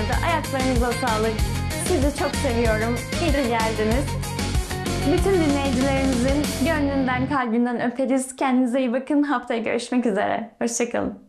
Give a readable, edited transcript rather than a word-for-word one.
vardı. Ayaklarınıza sağlık. Sizi çok seviyorum. İyi ki geldiniz. Bütün dinleyicilerimizin gönlünden, kalbinden öperiz. Kendinize iyi bakın. Haftaya görüşmek üzere. Hoşça kalın.